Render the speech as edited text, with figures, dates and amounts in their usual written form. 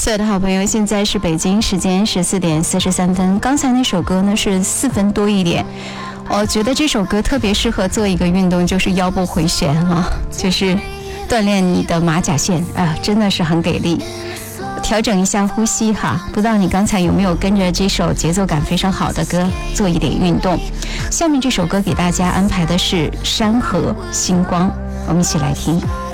所有的好朋友，现在是北京时间14点43分。刚才那首歌呢是4分多一点，我觉得这首歌特别适合做一个运动，就是腰部回旋啊，就是锻炼你的马甲线啊，真的是很给力。调整一下呼吸哈，不知道你刚才有没有跟着这首节奏感非常好的歌做一点运动。下面这首歌给大家安排的是山河星光，我们一起来听。